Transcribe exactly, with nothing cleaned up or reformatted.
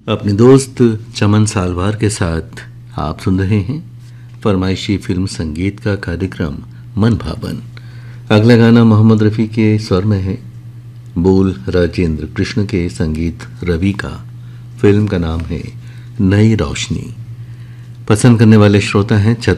अपने दोस्त चमन सालवार के साथ आप सुन रहे हैं फरमाइशी फिल्म संगीत का कार्यक्रम मन भावन। अगला गाना मोहम्मद रफ़ी के स्वर में है, बोल राजेंद्र कृष्ण के, संगीत रवि का। फिल्म का नाम है नई रोशनी। पसंद करने वाले श्रोता हैं